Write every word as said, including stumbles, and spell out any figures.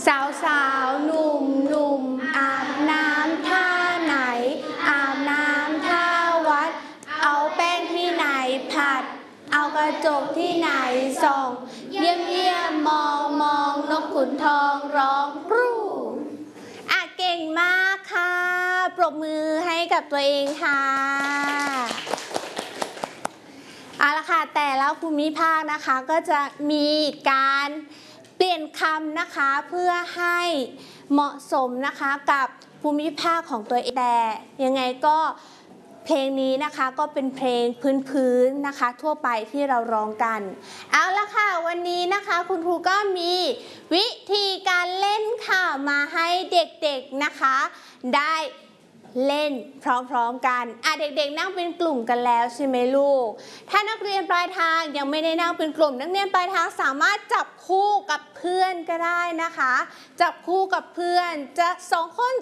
สาวสาวหนุ่มหนุ่มอาบน้ำท่าไหนอาบน้ำท่าวัดเอาแป้งที่ไหนผัดเอากระจกที่ไหนส่องเยี่ยมเยี่ยมมองมองนกขุนทองร้องครูอ่ะเก่งมากค่ะปรบมือให้กับตัวเองค่ะเอาละค่ะแต่ละภูมิภาคนะคะก็จะมีการเปลี่ยนคำนะคะเพื่อให้เหมาะสมนะคะกับภูมิภาคของตัวเองแต่ยังไงก็เพลงนี้นะคะก็เป็นเพลงพื้นๆนะคะทั่วไปที่เราร้องกันเอาละค่ะวันนี้นะคะคุณครูก็มีวิธีการเล่นค่ะมาให้เด็กๆนะคะได้เล่นพร้อมๆกันอ่ะเด็กๆนั่งเป็นกลุ่มกันแล้วใช่ไหมลูกถ้านักเรียนปลายทางยังไม่ได้นั่งเป็นกลุ่มนักเรียนปลายทางสามารถจับคู่กับเพื่อนก็ได้นะคะจับคู่กับเพื่อนจะสองคน